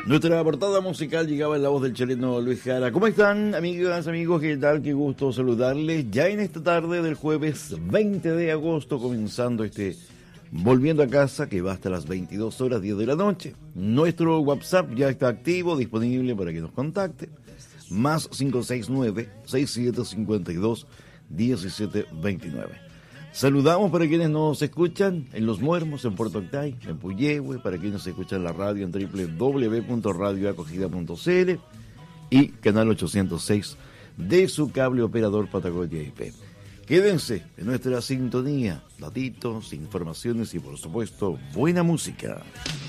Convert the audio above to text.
Nuestra portada musical llegaba en la voz del chileno Luis Jara. ¿Cómo están, amigas, amigos? ¿Qué tal? Qué gusto saludarles. Ya en esta tarde del jueves 20 de agosto, comenzando Volviendo a casa, que va hasta las 22 horas 10 de la noche. Nuestro WhatsApp ya está activo, disponible para que nos contacte. Más 569-6752-1729. Saludamos para quienes nos escuchan en Los Muermos, en Puerto Octay, en Puyehue, para quienes escuchan la radio en www.radioacogida.cl y canal 806 de su cable operador Patagonia IP. Quédense en nuestra sintonía, datitos, informaciones y por supuesto buena música.